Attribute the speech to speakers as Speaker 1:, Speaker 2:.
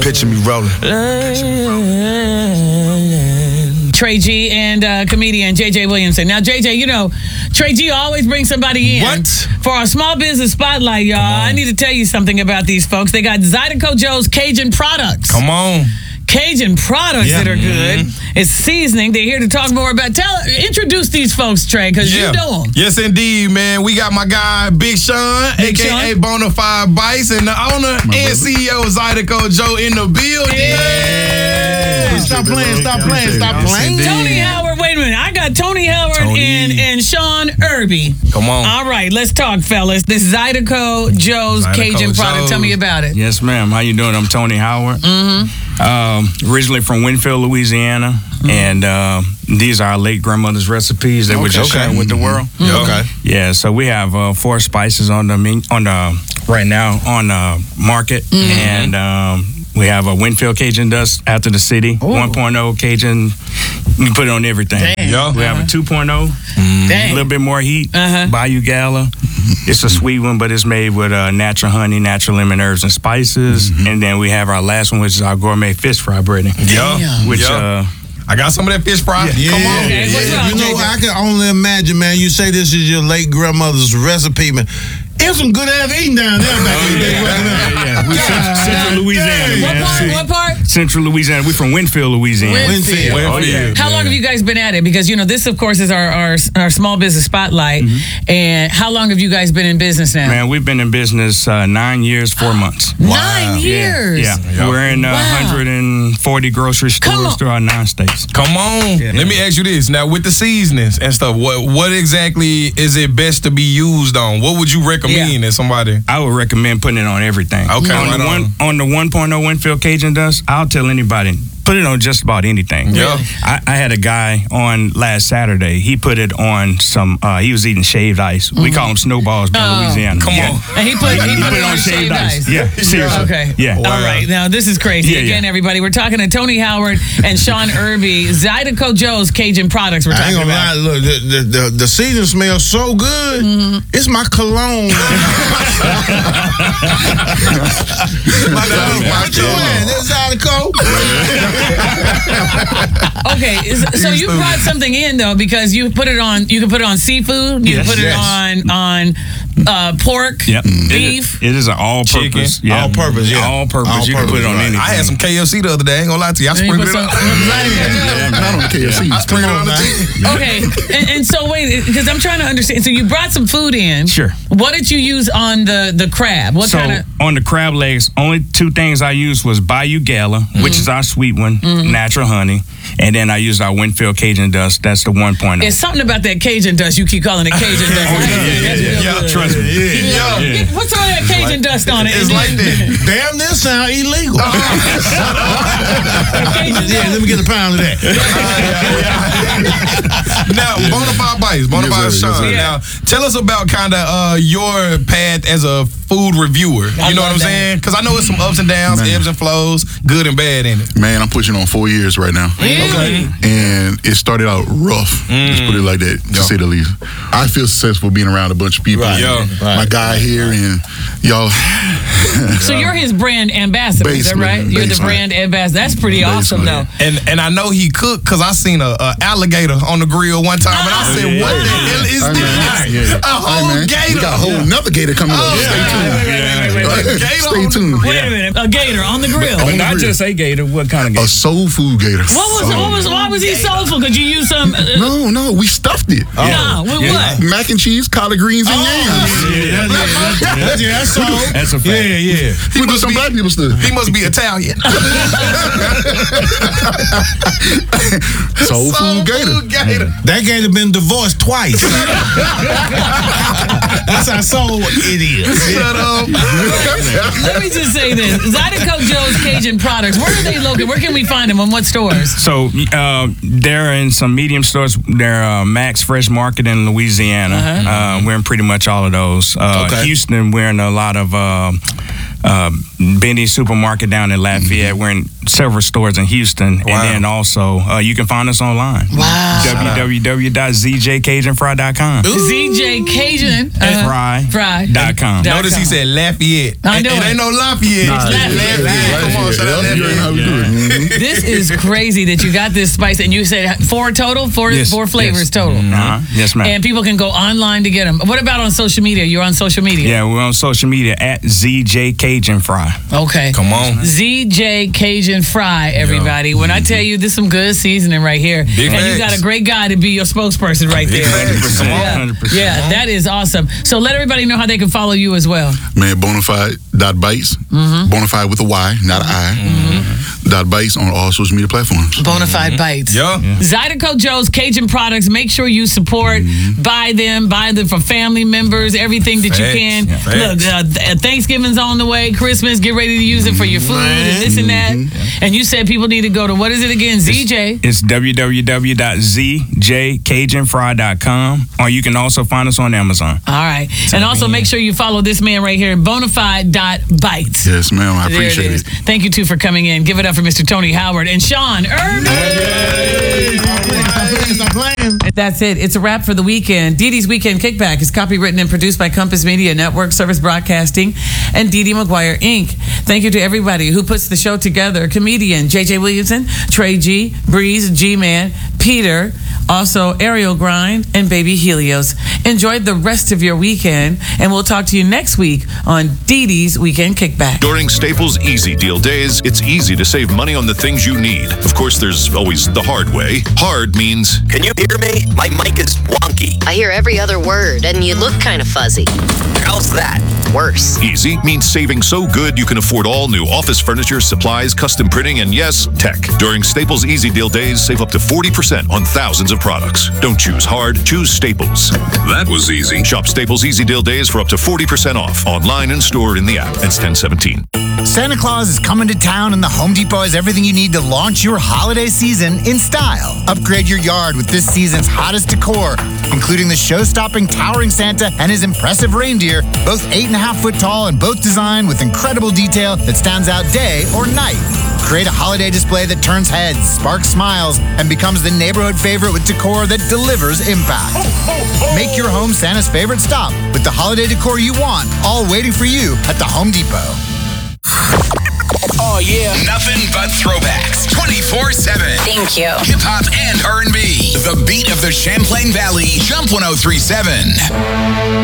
Speaker 1: Picture me rolling.
Speaker 2: Trey G and comedian JJ Williamson. Now, JJ, you know, Trey G always brings somebody in.
Speaker 1: What?
Speaker 2: For our small business spotlight, y'all, I need to tell you something about these folks. They got Zydeco Joe's Cajun products.
Speaker 1: Come on.
Speaker 2: Cajun products that are good. It's seasoning. They're here to talk more about. Introduce these folks, Trey, because you know them.
Speaker 1: Yes, indeed, man. We got my guy, Big Sean, a.k.a. Bonafide Bice, and the owner and CEO of Zydeco Joe in the building.
Speaker 3: Yeah. Stop playing.
Speaker 2: Tony Howard, wait a minute. I got Tony Howard and Sean Irby.
Speaker 1: Come on.
Speaker 2: All right, let's talk, fellas. This Zydeco Joe's Cajun product. Tell me about it.
Speaker 4: Yes, ma'am. How you doing? I'm Tony Howard. Originally from Winfield, Louisiana, and these are our late grandmother's recipes that we're just sharing with the world. Yeah, so we have 4 spices on the right now on the market, and we have a Winfield Cajun Dust after the city, 1.0 Cajun. You can put it on everything. We have a 2.0, a little bit more heat, Bayou Gala. It's a sweet one, but it's made with natural honey, natural lemon herbs and spices. And then we have our last one, which is our gourmet fish fry breading.
Speaker 1: I got some of that fish fry.
Speaker 3: Come on. You know, I can only imagine, man. You say this is your late grandmother's recipe, man. There's some good ass eating down there back in the day.
Speaker 4: Central Louisiana.
Speaker 2: What part?
Speaker 4: Central Louisiana. We're from Winfield, Louisiana.
Speaker 3: Winfield.
Speaker 2: How long have you guys been at it? Because, you know, this, of course, is our small business spotlight. And how long have you guys been in business now?
Speaker 4: Man, we've been in business 9 years, 4 months.
Speaker 2: 9 years?
Speaker 4: Yeah. We're in 140 grocery stores throughout 9 states.
Speaker 1: Come on. Let me ask you this. Now, with the seasonings and stuff, what exactly is it best to be used on? What would you recommend as somebody?
Speaker 4: I would recommend putting it on everything.
Speaker 1: Okay.
Speaker 4: On the 1.0 Winfield Cajun Dust, I'll tell anybody, put it on just about anything. I had a guy on last Saturday. He put it on some, he was eating shaved ice. We call them snowballs in Louisiana.
Speaker 1: Come on.
Speaker 2: And he put it on shaved ice.
Speaker 4: Yeah, seriously.
Speaker 2: Okay.
Speaker 4: Yeah.
Speaker 2: All right. Now, this is crazy. Again, everybody, we're talking to Tony Howard and Sean Irby. Zydeco Joe's Cajun products we're talking about.
Speaker 3: I ain't gonna lie. Look, the season smells so good. It's my cologne. This Zydeco.
Speaker 2: Okay, so you brought something in though, because you put it on. You can put it on seafood. You can put it on pork, beef.
Speaker 4: It is an all-purpose.
Speaker 3: All-purpose.
Speaker 4: All-purpose. You can put it on anything.
Speaker 1: I had some KFC the other day. I ain't gonna lie to you. I sprinkled it on.
Speaker 5: Not on the KFC.
Speaker 1: I sprinkled it on the chicken.
Speaker 2: Okay, and so wait, because I'm trying to understand. So you brought some food in.
Speaker 4: Sure.
Speaker 2: What did you use on the crab? What kind of?
Speaker 4: On the crab legs, only 2 things I used was Bayou Gala, which is our sweet one, natural honey, and then I used our Winfield Cajun Dust. That's the 1.0.
Speaker 2: It's something about that Cajun dust. You keep calling it Cajun dust.
Speaker 4: Trust me.
Speaker 2: Put some of that Cajun dust on it.
Speaker 1: It's like that.
Speaker 3: Damn, this sound illegal. Let me get a pound of that.
Speaker 1: Now, Bonafide Bice, Bonafide Sean. Now, tell us about kind of your path as a food reviewer. You know what I'm saying? Because I know it's some ups and downs, ebbs and flows, good and bad in it.
Speaker 5: Man, I'm pushing on 4 years right now.
Speaker 2: Really?
Speaker 5: And it started out rough. Let's put it like that, to say the least. I feel successful being around a bunch of people. My guy here and y'all.
Speaker 2: So you're his brand ambassador, is that right? You're the brand ambassador. That's pretty awesome, though.
Speaker 1: And I know he cooked because I seen a alligator on the grill one time, and I said, "What the hell is this? A whole gator?
Speaker 5: We got a whole another gator coming up. Stay tuned.
Speaker 2: Wait a minute, a gator on the grill.
Speaker 4: Not just a gator. What kind of gator?
Speaker 5: A soul food gator.
Speaker 2: Why was he soulful? Could you use some?
Speaker 5: No, we stuffed it.
Speaker 2: With what?
Speaker 5: Mac and cheese, collard greens, and yams.
Speaker 4: That's a fact.
Speaker 5: He must some black people stuff.
Speaker 1: He must be Italian.
Speaker 5: Soul food gator.
Speaker 3: That gator been divorced twice. That's how soul it is.
Speaker 1: Shut up.
Speaker 2: Let me just say this. Zydeco Joe's Cajun products, where are they located? Where can we find them? On what stores?
Speaker 4: So they're in some medium stores. They're Max Fresh Market in Louisiana. We're in pretty much all of those. Houston, we're in a lot of Benny's Supermarket down in Lafayette. We're in several stores in Houston. Wow. And then also, you can find us online.
Speaker 2: Wow.
Speaker 4: www.zjcajunfry.com.
Speaker 2: ZJCajunFry.com.
Speaker 1: Notice he said Lafayette.
Speaker 2: I know
Speaker 1: it ain't no Lafayette.
Speaker 2: It's Lafayette.
Speaker 1: Come on, shout out Lafayette.
Speaker 2: This is crazy that you got this spice. And you said 4 total? Four flavors total.
Speaker 4: Yes, ma'am.
Speaker 2: And people can go online to get them. What about on social media? You're on social media?
Speaker 4: Yeah, we're on social media at ZJ Cajun Fry.
Speaker 2: Okay.
Speaker 1: Come on.
Speaker 2: ZJ Cajun Fry, everybody. When I tell you, this is some good seasoning right here.
Speaker 1: Big
Speaker 2: and
Speaker 1: facts.
Speaker 2: you got a great guy to be your spokesperson right there.
Speaker 4: 100%.
Speaker 2: Yeah, that is awesome. So let everybody know how they can follow you as well.
Speaker 5: Man, Bonafide.bites. Bonafide with a Y, not an I. .bites on all social media platforms.
Speaker 2: Bonafide Bites.
Speaker 1: Yeah.
Speaker 2: Zydeco Joe's Cajun products. Make sure you support, buy them for family members, everything that you can. Look, Thanksgiving's on the way, Christmas, get ready to use it for your food and this and that. And you said people need to go to, what is it again? ZJ?
Speaker 4: It's www.zjcajunfry.com, or you can also find us on Amazon.
Speaker 2: All right. And also make sure you follow this man right here, Bonafide.bites.
Speaker 5: Yes, ma'am. I appreciate it.
Speaker 2: Thank you, too, for coming in. Give it up for Mr. Tony Howard and Sean Irvin. That's it. It's a wrap for the weekend. Dee Dee's Weekend Kickback is copywritten and produced by Compass Media Network, Service Broadcasting, and Dee Dee McGuire, Inc. Thank you to everybody who puts the show together. Comedian J.J. Williamson, Trey G, Breeze, G-Man, Peter, also Ariel Grind, and Baby Helios. Enjoy the rest of your weekend, and we'll talk to you next week on Dee Dee's Weekend Kickback.
Speaker 6: During Staples Easy Deal Days, it's easy to save money on the things you need. Of course, there's always the hard way. Hard means...
Speaker 7: Can you hear me? My mic is wonky.
Speaker 8: I hear every other word, and you look kind of fuzzy.
Speaker 7: How's that?
Speaker 8: Worse.
Speaker 6: Easy means saving so good you can afford all new office furniture, supplies, custom printing, and yes, tech. During Staples Easy Deal Days, save up to 40% on thousands of products. Don't choose hard, choose Staples. That was easy. Shop Staples Easy Deal Days for up to 40% off. Online and store in the app. Ends 10/17.
Speaker 9: Santa Claus is coming to town, and the Home Depot has everything you need to launch your holiday season in style. Upgrade your yard with this season's hottest decor, including the show-stopping towering Santa and his impressive reindeer, both 8.5-foot tall and both designed with incredible detail that stands out day or night. Create a holiday display that turns heads, sparks smiles, and becomes the neighborhood favorite with decor that delivers impact. Make your home Santa's favorite stop with the holiday decor you want, all waiting for you at the Home Depot.
Speaker 10: Oh, yeah. Nothing but throwbacks 24/7.
Speaker 8: Thank you.
Speaker 10: Hip hop and R&B. The beat of the Champlain Valley. Jump 1037.